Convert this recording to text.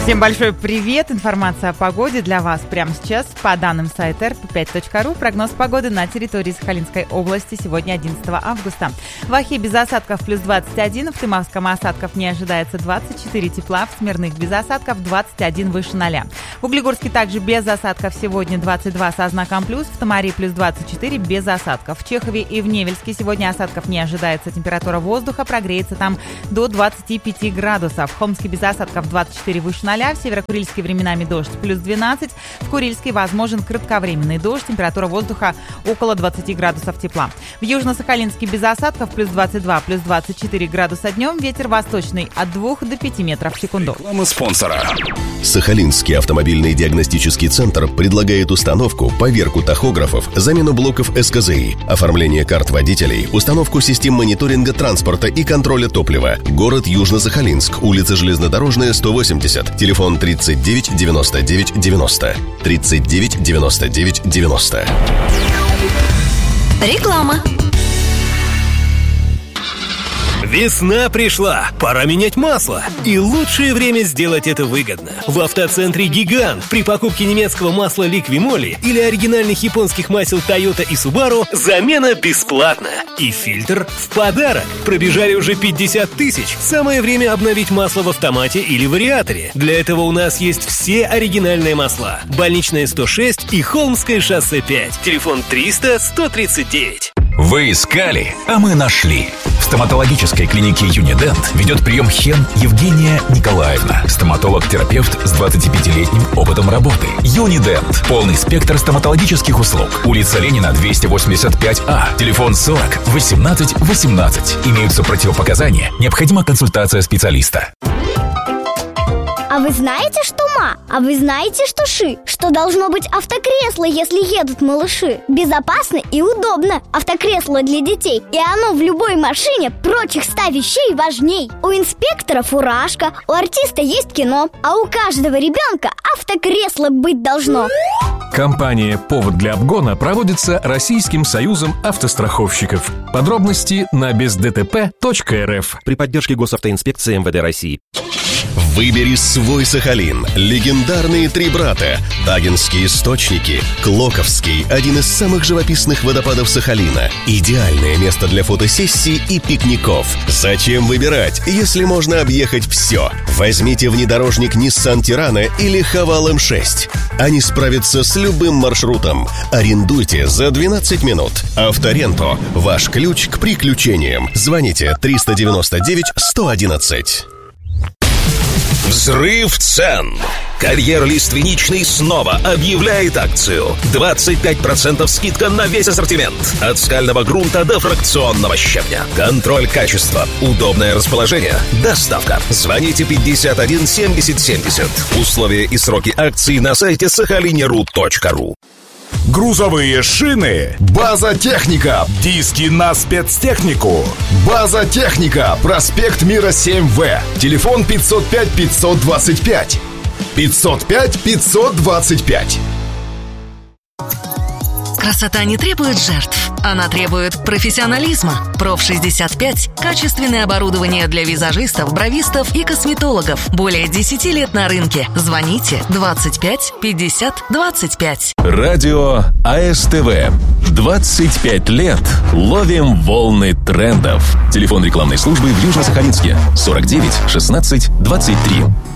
Всем большой привет! Информация о погоде для вас прямо сейчас. По данным сайта rp5.ru, прогноз погоды на территории Сахалинской области сегодня 11 августа. В Ахе без осадков плюс 21, в Тымавском осадков не ожидается 24 тепла, в Смирных без осадков 21 выше 0. В Углегорске также без осадков сегодня 22 со знаком плюс, в Тамаре плюс 24 без осадков. В Чехове и в Невельске сегодня осадков не ожидается, температура воздуха прогреется там до 25 градусов. В Хомске без осадков 24 выше 0. В Северо-Курильске временами дождь плюс 12. В Курильске возможен кратковременный дождь. Температура воздуха около 20 градусов тепла. В Южно-Сахалинске без осадков плюс 22, плюс 24 градуса днем. Ветер восточный от 2 до 5 метров в секунду. Реклама спонсора. Сахалинский автомобильный диагностический центр предлагает установку, поверку тахографов, замену блоков СКЗИ, оформление карт водителей, установку систем мониторинга транспорта и контроля топлива. Город Южно-Сахалинск, улица Железнодорожная, 180. Телефон 39 99 90. 39 99 90. Реклама. Весна пришла, пора менять масло. И лучшее время сделать это выгодно. В автоцентре «Гигант» при покупке немецкого масла «Ликвимоли» или оригинальных японских масел «Тойота» и «Субару» замена бесплатная. И фильтр в подарок. Пробежали уже 50 тысяч. Самое время обновить масло в автомате или вариаторе. Для этого у нас есть все оригинальные масла. Больничная 106 и Холмское шоссе 5. Телефон 300 139. Вы искали, а мы нашли. В стоматологической клинике «Юнидент» ведет прием Хен Евгения Николаевна. Стоматолог-терапевт с 25-летним опытом работы. «Юнидент» – полный спектр стоматологических услуг. Улица Ленина, 285А. Телефон 40 18 18. Имеются противопоказания. Необходима консультация специалиста. А вы знаете, что ма? А вы знаете, что ши? Что должно быть автокресло, если едут малыши? Безопасно и удобно. Автокресло для детей. И оно в любой машине прочих 100 вещей важней. У инспектора фуражка, у артиста есть кино, а у каждого ребенка автокресло быть должно. Кампания «Повод для обгона» проводится Российским союзом автостраховщиков. Подробности на бездтп.рф. При поддержке Госавтоинспекции МВД России. Выбери свой Сахалин. Легендарные три брата. Тагинские источники. Клоковский – один из самых живописных водопадов Сахалина. Идеальное место для фотосессий и пикников. Зачем выбирать, если можно объехать все? Возьмите внедорожник Nissan Tirana или Haval M6. Они справятся с любым маршрутом. Арендуйте за 12 минут. Авторенто – ваш ключ к приключениям. Звоните 399 111. Взрыв цен. Карьер Лиственничный снова объявляет акцию. 25% скидка на весь ассортимент. От скального грунта до фракционного щебня. Контроль качества. Удобное расположение. Доставка. Звоните 51 70 70. Условия и сроки акции на сайте сахалинеру.ру. Грузовые шины. База Техника. Диски на спецтехнику. База Техника. Проспект Мира 7В. Телефон 505 525. 505 525. Красота не требует жертв, она требует профессионализма. Проф65 – качественное оборудование для визажистов, бровистов и косметологов. Более 10 лет на рынке. Звоните 25 50 25. Радио АСТВ. 25 лет. Ловим волны трендов. Телефон рекламной службы в Южно-Сахалинске 49 16 23.